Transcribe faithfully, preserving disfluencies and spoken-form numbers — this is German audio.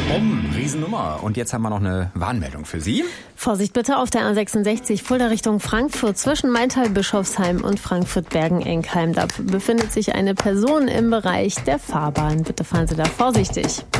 Um, Riesennummer. Und jetzt haben wir noch eine Warnmeldung für Sie. Vorsicht bitte auf der A sechsundsechzig Fulda Richtung Frankfurt zwischen Maintal-Bischofsheim und Frankfurt-Bergen-Enkheim. Da befindet sich eine Person im Bereich der Fahrbahn. Bitte fahren Sie da vorsichtig.